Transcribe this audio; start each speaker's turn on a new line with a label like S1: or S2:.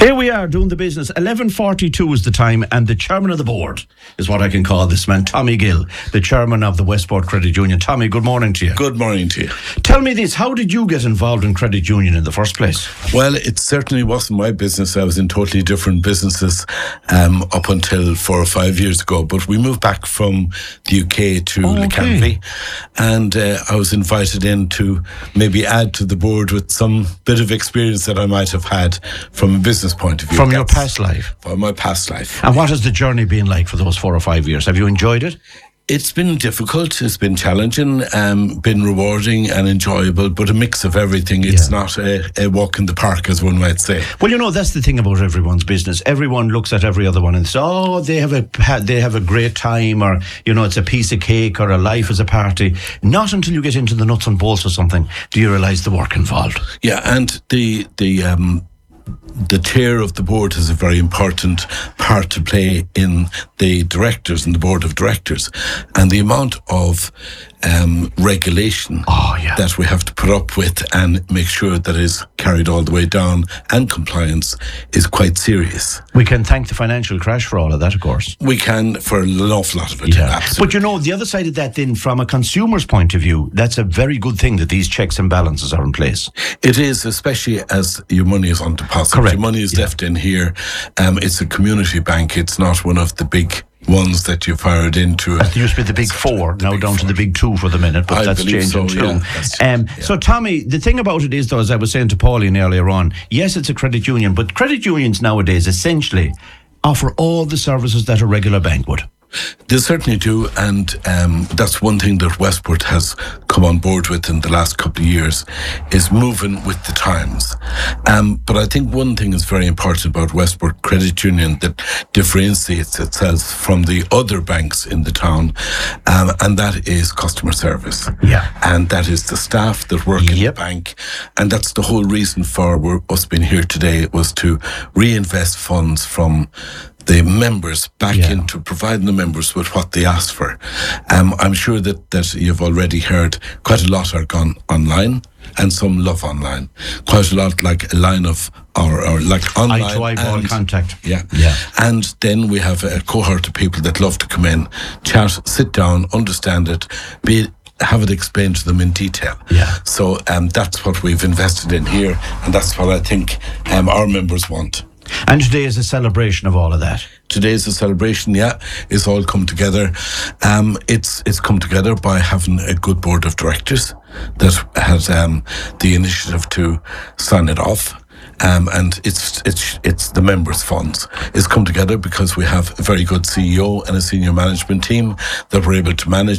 S1: Here we are doing the business. 11:42 is the time, and the chairman of the board is what I can call this man, Tommy Gill, the chairman of the Westport Credit Union. Tommy, good morning to you.
S2: Good morning to you.
S1: Tell me this, how did you get involved in credit union in the first place?
S2: Well, it certainly wasn't my business. I was in totally different businesses up until 4 or 5 years ago. But we moved back from the UK to Lecamvy, and I was invited in to maybe add to the board with some bit of experience that I might have had from a business point of view.
S1: From your past life?
S2: From my past life.
S1: And what has the journey been like for those 4 or 5 years? Have you enjoyed it?
S2: It's been difficult, it's been challenging, been rewarding and enjoyable, but a mix of everything. It's not a walk in the park, as one might say.
S1: Well, you know, that's the thing about everyone's business. Everyone looks at every other one and says, oh, they have a great time, or, you know, it's a piece of cake, or a life is a party. Not until you get into the nuts and bolts of something do you realise the work involved.
S2: Yeah, and the chair of the board has a very important part to play in the directors and the board of directors, and the amount of regulation that we have to put up with and make sure that is carried all the way down, and compliance is quite serious.
S1: We can thank the financial crash for all of that, of course.
S2: We can, for an awful lot of it, absolutely.
S1: But you know, the other side of that then, from a consumer's point of view, that's a very good thing that these checks and balances are in place.
S2: It is, especially as your money is on deposit.
S1: Correct.
S2: Your money is left in here. It's a community bank. It's not one of the big ones that you fired into.
S1: It used to be the big four, now down to the big two for the minute, but that's changing too. So, Tommy, the thing about it is, though, as I was saying to Pauline earlier on, yes, it's a credit union, but credit unions nowadays essentially offer all the services that a regular bank would.
S2: They certainly do, and that's one thing that Westport has come on board with in the last couple of years, is moving with the times. But I think one thing is very important about Westport Credit Union that differentiates itself from the other banks in the town, and that is customer service.
S1: Yeah.
S2: And that is the staff that work in the bank, and that's the whole reason for us being here today, was to reinvest funds from the members back into providing the members with what they asked for. I'm sure that you've already heard quite a lot are gone online, and some love online. Quite a lot, like a line of or like online.
S1: Eye to eyeball contact.
S2: Yeah. And then we have a cohort of people that love to come in, chat, sit down, understand it, have it explained to them in detail. So that's what we've invested in here, and that's what I think our members want.
S1: And today is a celebration of all of that.
S2: Today is a celebration, it's all come together. It's come together by having a good board of directors that has the initiative to sign it off. And it's the members' funds. It's come together because we have a very good CEO and a senior management team that we're able to manage